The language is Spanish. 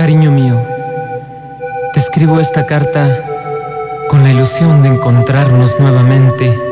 Cariño mío, te escribo esta carta con la ilusión de encontrarnos nuevamente